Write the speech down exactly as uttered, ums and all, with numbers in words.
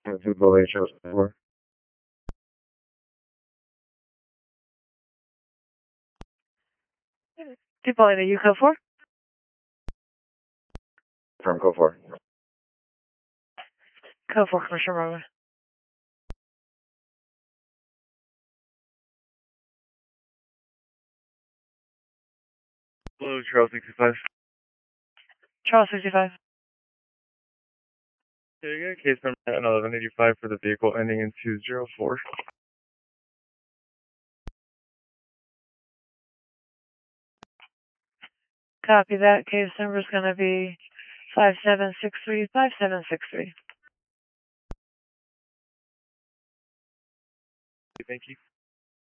Google H O four. People in the U code four? From code four. Code four, Commissioner Rowan. Blue, Charles sixty-five. Charles sixty-five. Yeah, you got a case number at eleven eighty-five for the vehicle ending in two zero four. Copy that. Case number is going to be five seven six three five seven six three. Thank you.